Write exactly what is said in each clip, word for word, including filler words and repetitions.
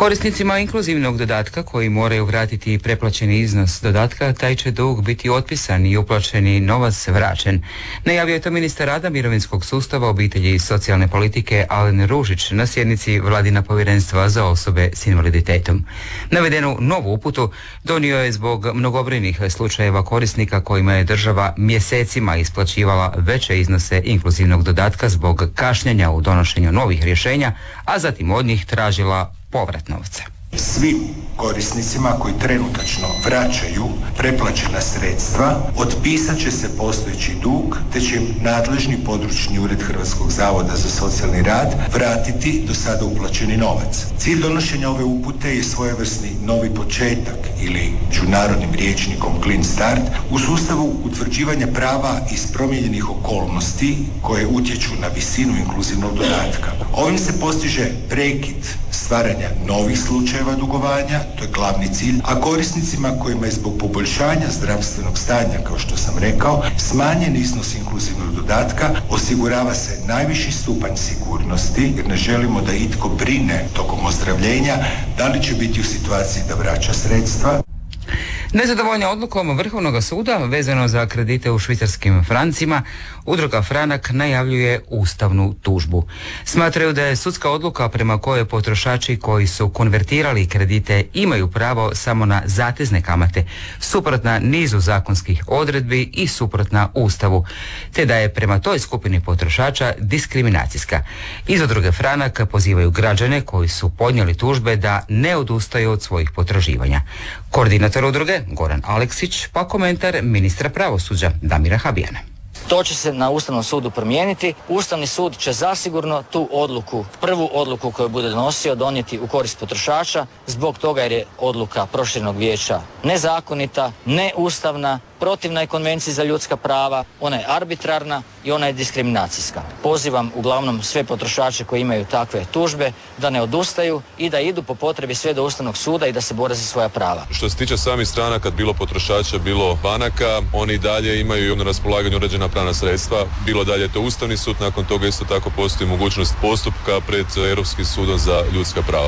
Korisnicima inkluzivnog dodatka koji moraju vratiti preplaćeni iznos dodatka, taj će dug biti otpisan i uplaćeni novac vraćen. Najavio je to ministar rada, mirovinskog sustava, obitelji i socijalne politike Alen Ružić na sjednici Vladina povjerenstva za osobe s invaliditetom. Navedenu novu uputu donio je zbog mnogobrojnih slučajeva korisnika kojima je država mjesecima isplaćivala veće iznose inkluzivnog dodatka zbog kašnjenja u donošenju novih rješenja, a zatim od njih tražila povrat novca. Svim korisnicima koji trenutačno vraćaju preplaćena sredstva otpisat će se postojeći dug, te će im nadležni područni ured Hrvatskog zavoda za socijalni rad vratiti do sada uplaćeni novac. Cilj donošenja ove upute je svojevrsni novi početak ili međunarodnim rječnikom clean start u sustavu utvrđivanja prava iz promijenjenih okolnosti koje utječu na visinu inkluzivnog dodatka. Ovim se postiže prekid stvaranja novih slučajeva dugovanja, to je glavni cilj, a korisnicima kojima je zbog poboljšanja zdravstvenog stanja, kao što sam rekao, smanjen iznos inkluzivnog dodatka, osigurava se najviši stupanj sigurnosti, jer ne želimo da itko brine tokom ozdravljenja da li će biti u situaciji da vraća sredstva. Nezadovoljna odlukom Vrhovnog suda vezano za kredite u švicarskim francima, Udruga Franak najavljuje ustavnu tužbu. Smatraju da je sudska odluka prema kojoj potrošači koji su konvertirali kredite imaju pravo samo na zatezne kamate, suprotna nizu zakonskih odredbi i suprotna Ustavu, te da je prema toj skupini potrošača diskriminacijska. Iz Udruge Franak pozivaju građane koji su podnijeli tužbe da ne odustaju od svojih potraživanja. Koordinator udruge Goran Aleksić, pa komentar ministra pravosuđa Damira Habijana. To će se na Ustavnom sudu promijeniti. Ustavni sud će zasigurno tu odluku, prvu odluku koju bude donosio, donijeti u korist potrošača, zbog toga jer je odluka proširenog vijeća nezakonita, neustavna, protivna je Konvenciji za ljudska prava, ona je arbitrarna i ona je diskriminacijska. Pozivam uglavnom sve potrošače koji imaju takve tužbe da ne odustaju i da idu po potrebi sve do Ustavnog suda i da se bore za svoja prava. Što se tiče samih stranaka, bilo potrošača, bilo banaka, oni dalje imaju na raspolaganju uređena pravna sredstva, bilo dalje to Ustavni sud, nakon toga isto tako postoji mogućnost postupka pred Europskim sudom za ljudska prava.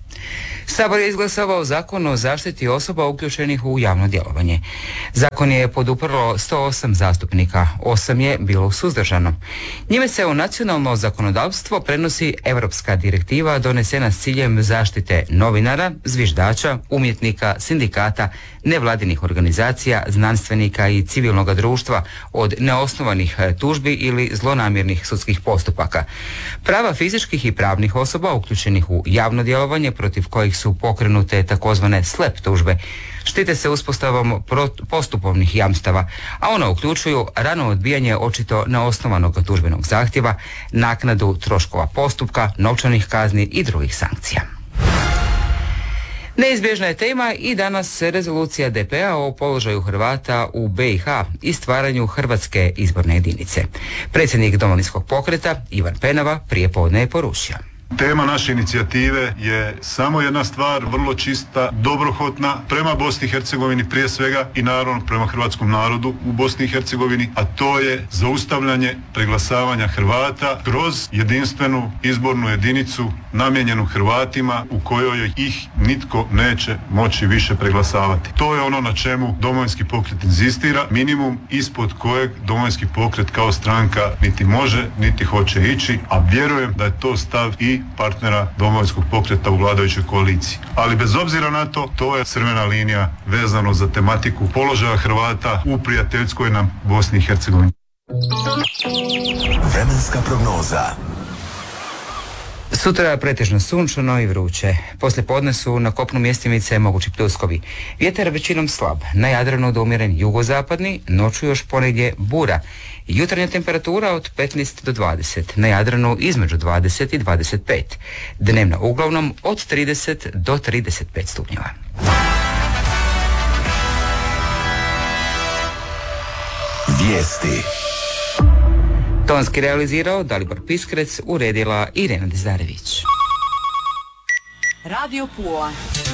Sabor je izglasavao zakon o zaštiti osoba uključenih u javno djelovanje. Zakon je poduprlo sto osam zastupnika, osam je bilo suzdržano. Njime se u nacionalno zakonodavstvo prenosi europska direktiva donesena s ciljem zaštite novinara, zviždača, umjetnika, sindikata, nevladinih organizacija, znanstvenika i civilnog društva od neosnovanih tužbi ili zlonamjernih sudskih postupaka. Prava fizičkih i pravnih osoba uključenih u javno djelovanje protiv kojih su pokrenute takozvane slep tužbe štite se uspostavom postupovnih jamstava, a ona uključuju rano odbijanje očito neosnovanog tužbenog zahtjeva, naknadu troškova postupka, novčanih kazni i drugih sankcija. Neizbježna je tema i danas rezolucija D P-a o položaju Hrvata u B i H i stvaranju Hrvatske izborne jedinice. Predsjednik Domovinskog pokreta Ivan Penava prijepodne je poručio. Tema naše inicijative je samo jedna stvar, vrlo čista, dobrohotna, prema Bosni i Hercegovini prije svega i naravno prema hrvatskom narodu u Bosni i Hercegovini, a to je zaustavljanje preglasavanja Hrvata kroz jedinstvenu izbornu jedinicu namijenjenu Hrvatima u kojoj ih nitko neće moći više preglasavati. To je ono na čemu Domovinski pokret inzistira, minimum ispod kojeg Domovinski pokret kao stranka niti može, niti hoće ići, a vjerujem da je to stav i partnera Domovinskog pokreta u vladajućoj koaliciji. Ali bez obzira na to, to je crvena linija vezano za tematiku položaja Hrvata u prijateljskoj nam Bosni i Hercegovini. Vremenska prognoza. Sutra pretežno sunčano i vruće. Poslije podne su na kopnu mjestimice mogući pljuskovi. Vjetar većinom slab, na Jadranu do umjeren jugozapadni, noću još ponegdje bura. Jutarnja temperatura od petnaest do dvadeset, na Jadranu između dvadeset i dvadeset pet. Dnevna uglavnom od trideset do trideset pet stupnjeva. Vijesti. Tonski realizirao Dalibor Piskrec, uredila Irena Dezdarević. Radio Pula.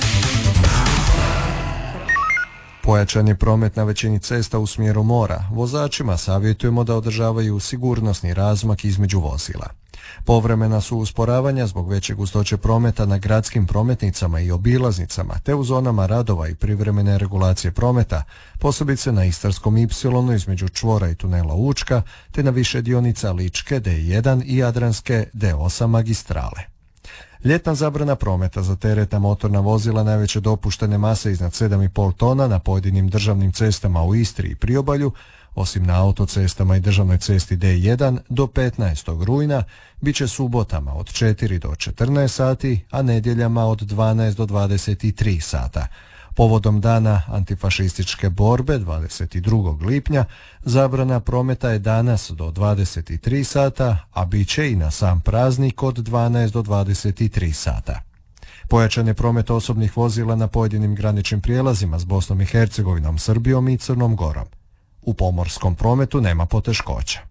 Pojačan je promet na većini cesta u smjeru mora. Vozačima savjetujemo da održavaju sigurnosni razmak između vozila. Povremena su usporavanja zbog veće gustoće prometa na gradskim prometnicama i obilaznicama, te u zonama radova i privremene regulacije prometa, posebice na Istarskom ipsilonu između čvora i tunela Učka, te na više dionica Ličke D jedan i Jadranske D osam magistrale. Ljetna zabrana prometa za teretna motorna vozila najveće dopuštene mase iznad sedam i pol tona na pojedinim državnim cestama u Istri i Priobalju, osim na autocestama i državnoj cesti D jedan, do petnaestog rujna, bit će subotama od četiri do četrnaest sati, a nedjeljama od dvanaest do dvadeset tri sata. Povodom dana antifašističke borbe dvadeset drugog lipnja, zabrana prometa je danas do dvadeset tri sata, a bit će i na sam praznik od dvanaest do dvadeset tri sata. Pojačan je promet osobnih vozila na pojedinim graničnim prijelazima s Bosnom i Hercegovinom, Srbijom i Crnom Gorom. U pomorskom prometu nema poteškoća.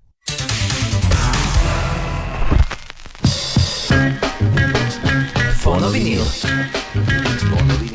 Fonovinil. Fonovinil.